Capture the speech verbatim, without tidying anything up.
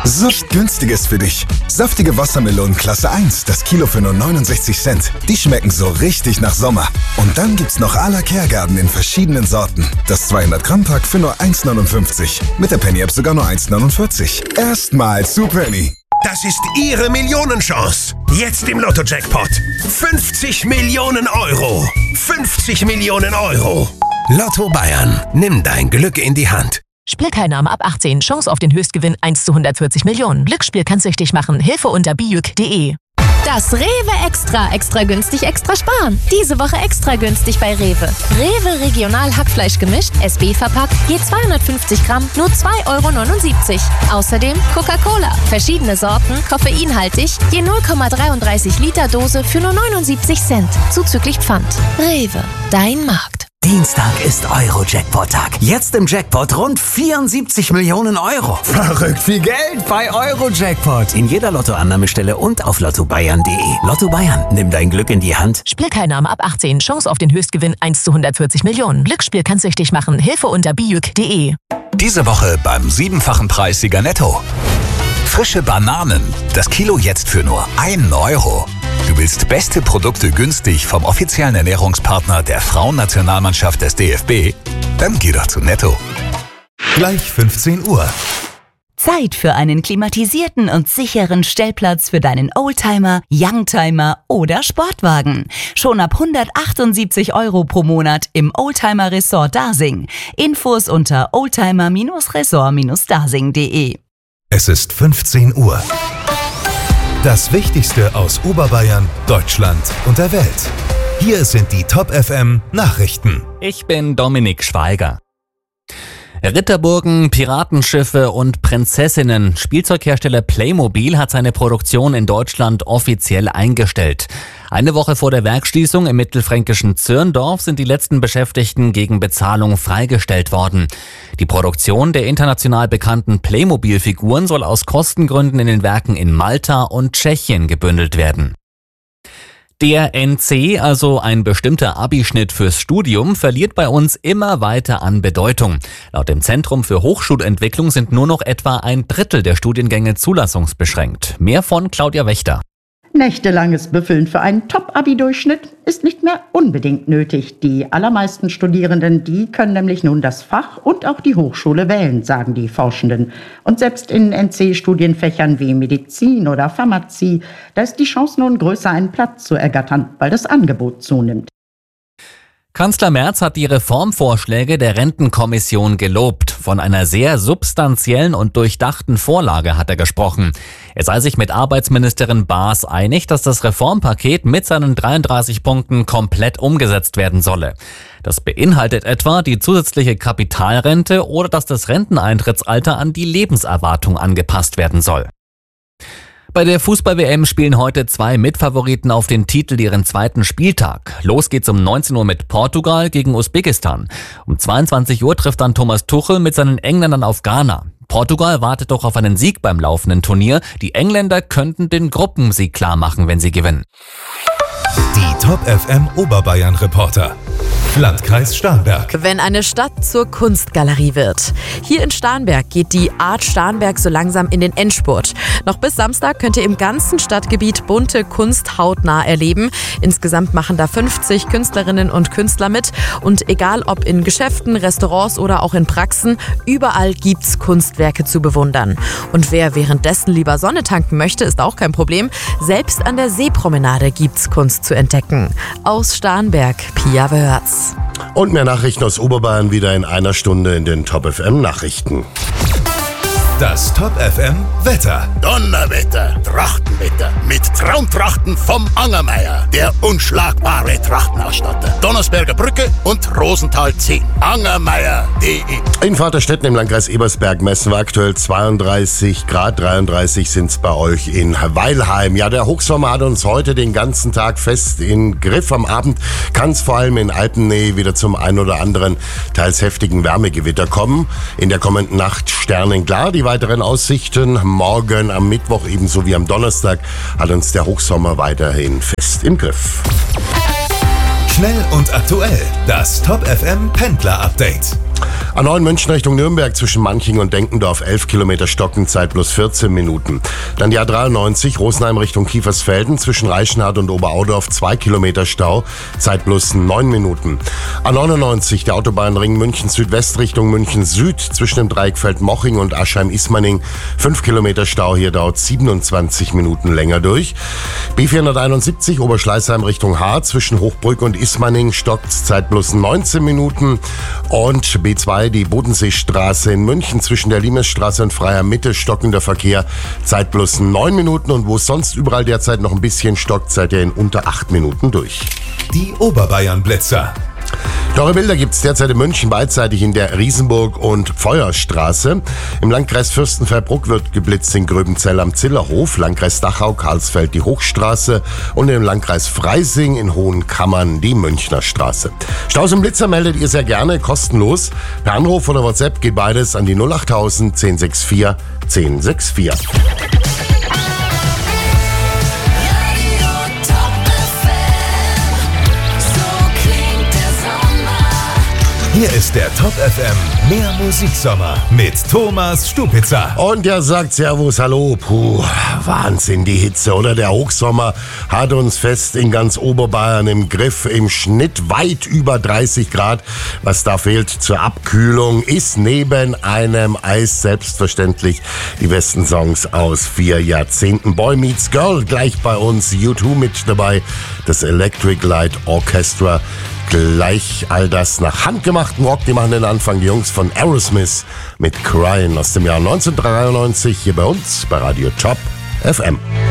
So günstiges für dich. Saftige Wassermelonen Klasse eins, das Kilo für nur neunundsechzig Cent. Die schmecken so richtig nach Sommer. Und dann gibt's noch à la Kehrgarten in verschiedenen Sorten. Das zweihundert Gramm Pack für nur eins neunundfünfzig. Mit der Penny App sogar nur eins neunundvierzig. Erstmal zu Penny. Das ist Ihre Millionenchance. Jetzt im Lotto-Jackpot. fünfzig Millionen Euro. fünfzig Millionen Euro. Lotto Bayern. Nimm dein Glück in die Hand. Spielteilnahme ab achtzehn. Chance auf den Höchstgewinn eins zu hundertvierzig Millionen. Glücksspiel kann süchtig machen. Hilfe unter bijuk punkt de. Das Rewe Extra. Extra günstig, extra sparen. Diese Woche extra günstig bei Rewe. Rewe Regional Hackfleisch gemischt, S B verpackt, je zweihundertfünfzig Gramm, nur zwei Euro neunundsiebzig. Außerdem Coca-Cola. Verschiedene Sorten, koffeinhaltig, je null Komma dreiunddreißig Liter Dose für nur neunundsiebzig Cent. Zuzüglich Pfand. Rewe, dein Markt. Dienstag ist Euro-Jackpot-Tag. Jetzt im Jackpot rund vierundsiebzig Millionen Euro. Verrückt viel Geld bei Euro-Jackpot. In jeder Lottoannahmestelle und auf lotto bayern punkt de. Lotto Bayern, nimm dein Glück in die Hand. Spielteilnahme ab achtzehn. Chance auf den Höchstgewinn eins zu hundertvierzig Millionen. Glücksspiel kann süchtig machen. Hilfe unter bijuk punkt de. Diese Woche beim siebenfachen Preissieger Netto. Frische Bananen. Das Kilo jetzt für nur ein Euro. Du willst beste Produkte günstig vom offiziellen Ernährungspartner der Frauennationalmannschaft des D F B? Dann geh doch zu Netto. Gleich fünfzehn Uhr. Zeit für einen klimatisierten und sicheren Stellplatz für deinen Oldtimer, Youngtimer oder Sportwagen. Schon ab hundertachtundsiebzig Euro pro Monat im Oldtimer Resort Dasing. Infos unter oldtimer Resort dasing punkt de. Es ist fünfzehn Uhr. Das Wichtigste aus Oberbayern, Deutschland und der Welt. Hier sind die Top F M Nachrichten. Ich bin Dominik Schweiger. Ritterburgen, Piratenschiffe und Prinzessinnen. Spielzeughersteller Playmobil hat seine Produktion in Deutschland offiziell eingestellt. Eine Woche vor der Werksschließung im mittelfränkischen Zirndorf sind die letzten Beschäftigten gegen Bezahlung freigestellt worden. Die Produktion der international bekannten Playmobil-Figuren soll aus Kostengründen in den Werken in Malta und Tschechien gebündelt werden. Der N C, also ein bestimmter Abischnitt fürs Studium, verliert bei uns immer weiter an Bedeutung. Laut dem Zentrum für Hochschulentwicklung sind nur noch etwa ein Drittel der Studiengänge zulassungsbeschränkt. Mehr von Claudia Wächter. Nächtelanges Büffeln für einen Top-Abi-Durchschnitt ist nicht mehr unbedingt nötig. Die allermeisten Studierenden, die können nämlich nun das Fach und auch die Hochschule wählen, sagen die Forschenden. Und selbst in N C-Studienfächern wie Medizin oder Pharmazie, da ist die Chance nun größer, einen Platz zu ergattern, weil das Angebot zunimmt. Kanzler Merz hat die Reformvorschläge der Rentenkommission gelobt. Von einer sehr substanziellen und durchdachten Vorlage hat er gesprochen. Er sei sich mit Arbeitsministerin Baas einig, dass das Reformpaket mit seinen dreiunddreißig Punkten komplett umgesetzt werden solle. Das beinhaltet etwa die zusätzliche Kapitalrente oder dass das Renteneintrittsalter an die Lebenserwartung angepasst werden soll. Bei der Fußball-W M spielen heute zwei Mitfavoriten auf den Titel ihren zweiten Spieltag. Los geht's um neunzehn Uhr mit Portugal gegen Usbekistan. Um zweiundzwanzig Uhr trifft dann Thomas Tuchel mit seinen Engländern auf Ghana. Portugal wartet doch auf einen Sieg beim laufenden Turnier. Die Engländer könnten den Gruppensieg klar machen, wenn sie gewinnen. Die Top F M Oberbayern Reporter. Landkreis Starnberg. Wenn eine Stadt zur Kunstgalerie wird. Hier in Starnberg geht die Art Starnberg so langsam in den Endspurt. Noch bis Samstag könnt ihr im ganzen Stadtgebiet bunte Kunst hautnah erleben. Insgesamt machen da fünfzig Künstlerinnen und Künstler mit. Und egal ob in Geschäften, Restaurants oder auch in Praxen, überall gibt's Kunstwerke zu bewundern. Und wer währenddessen lieber Sonne tanken möchte, ist auch kein Problem. Selbst an der Seepromenade gibt's Kunst zu entdecken. Aus Starnberg, Pia Wörz. Und mehr Nachrichten aus Oberbayern wieder in einer Stunde in den Top F M Nachrichten. Das Top F M Wetter. Donnerwetter, Trachtenwetter mit Traumtrachten vom Angermeier, der unschlagbare Trachtenausstatter. Donnersberger Brücke und Rosenthal zehn. Angermeier punkt de. In Vaterstetten im Landkreis Ebersberg messen wir aktuell zweiunddreißig Grad, dreiunddreißig sind es bei euch in Weilheim. Ja, der Hochsommer hat uns heute den ganzen Tag fest in Griff. Am Abend kann es vor allem in Alpennähe wieder zum ein oder anderen teils heftigen Wärmegewitter kommen. In der kommenden Nacht sternenklar. Die weiteren Aussichten morgen am Mittwoch ebenso wie am Donnerstag hat uns der Hochsommer weiterhin fest im Griff. Schnell und aktuell, das Top F M Pendler Update. A neun München Richtung Nürnberg zwischen Manching und Denkendorf elf Kilometer stocken, Zeit plus vierzehn Minuten. Dann die A dreiundneunzig Rosenheim Richtung Kiefersfelden zwischen Reichenhall und Oberaudorf zwei Kilometer Stau, Zeit plus neun Minuten. A neunundneunzig der Autobahnring München Südwest Richtung München Süd zwischen dem Dreieck Feldmoching und Aschheim-Ismaning fünf Kilometer Stau, hier dauert siebenundzwanzig Minuten länger durch. B vierhunderteinundsiebzig Oberschleißheim Richtung Haar zwischen Hochbrück und Ismaning stockt, Zeit plus neunzehn Minuten. Und B zwei die Bodenseestraße in München zwischen der Limesstraße und Freier Mitte stockender Verkehr, Zeit plus neun Minuten. Und wo es sonst überall derzeit noch ein bisschen stockt, seid ihr in unter acht Minuten durch. Die Oberbayern-Blitzer. Teure Bilder gibt es derzeit in München beidseitig in der Riesenburg- und Feuerstraße. Im Landkreis Fürstenfeldbruck wird geblitzt in Gröbenzell am Zillerhof, Landkreis Dachau, Karlsfeld die Hochstraße und im Landkreis Freising in Hohenkammern die Münchner Straße. Staus und Blitzer meldet ihr sehr gerne, kostenlos. Per Anruf oder WhatsApp geht beides an die null achttausend zehn sechs vier zehn sechs vier. Hier ist der Top F M Mehr Musiksommer mit Thomas Stupitzer. Und er sagt Servus, hallo, puh, Wahnsinn, die Hitze, oder? Der Hochsommer hat uns fest in ganz Oberbayern im Griff, im Schnitt weit über dreißig Grad. Was da fehlt zur Abkühlung, ist neben einem Eis selbstverständlich die besten Songs aus vier Jahrzehnten. Boy Meets Girl, gleich bei uns, U zwei mit dabei, das Electric Light Orchestra. Gleich all das nach handgemachten Rock, die machen den Anfang, die Jungs von Aerosmith mit Crying aus dem Jahr neunzehnhundertdreiundneunzig hier bei uns bei Radio Top F M.